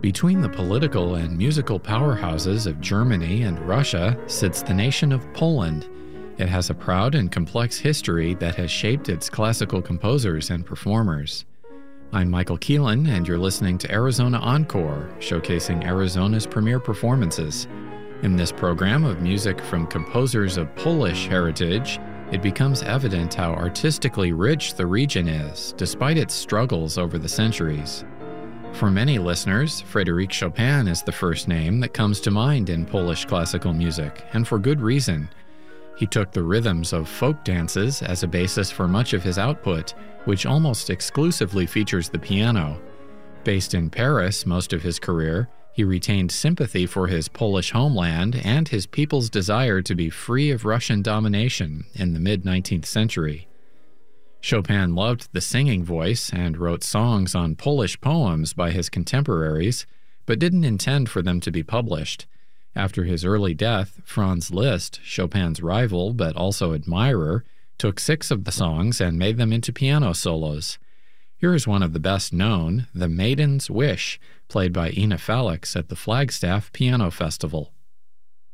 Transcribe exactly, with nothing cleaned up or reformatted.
Between the political and musical powerhouses of Germany and Russia sits the nation of Poland. It has a proud and complex history that has shaped its classical composers and performers. I'm Michael Keelan, and you're listening to Arizona Encore, showcasing Arizona's premier performances. In this program of music from composers of Polish heritage, it becomes evident how artistically rich the region is, despite its struggles over the centuries. For many listeners, Frédéric Chopin is the first name that comes to mind in Polish classical music, and for good reason. He took the rhythms of folk dances as a basis for much of his output, which almost exclusively features the piano. Based in Paris most of his career, he retained sympathy for his Polish homeland and his people's desire to be free of Russian domination in the mid-nineteenth century. Chopin loved the singing voice and wrote songs on Polish poems by his contemporaries, but didn't intend for them to be published. After his early death, Franz Liszt, Chopin's rival but also admirer, took six of the songs and made them into piano solos. Here is one of the best known, The Maiden's Wish, played by Ina Felix at the Flagstaff Piano Festival.